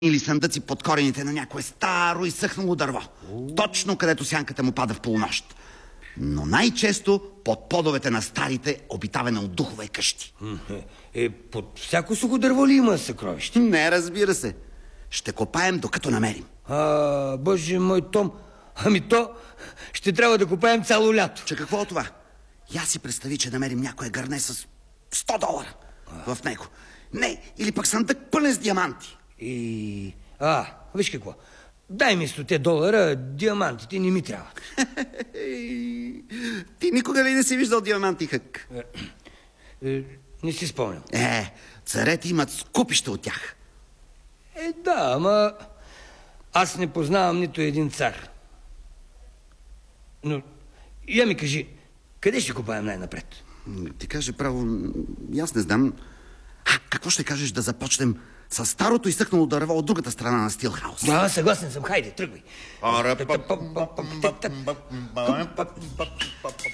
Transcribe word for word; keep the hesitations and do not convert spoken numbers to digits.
или съндъци под корените на някое старо и съхнало дърво. Точно където сянката му пада в полунощ. Но най-често под подовете на старите, обитаване от духове къщи. Е, под всяко сухо дърво ли има съкровище? Не, разбира се. Ще копаем, докато намерим. А, боже мой, Том, ами то ще трябва да копаем цяло лято. Че какво е това? Я си представи, че намерим някое гърне с сто долара а. в него. Не, или пък съндък пълен с диаманти. И... А, виж какво. Дай ми сто долара, диамантите не ми трябва. Ти никога ли не си виждал диаманти, Хък? Е, е, не си спомням. Е, царете имат скупища от тях. Е, да, ама аз не познавам нито един цар. Но я ми кажи, къде ще копаем най-напред? Ти каже право, аз не знам. А, какво ще кажеш да започнем с старото изсъхнало дърво от другата страна на Стилхаус? Да, съгласен съм, хайде, тръгвай.